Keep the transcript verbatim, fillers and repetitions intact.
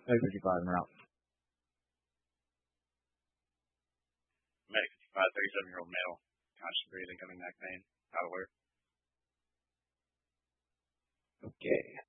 Meg fifty-five, I'm out. Meg fifty-five, thirty-seven-year-old male. Conscious breathing, coming back pain. Out of work. Okay.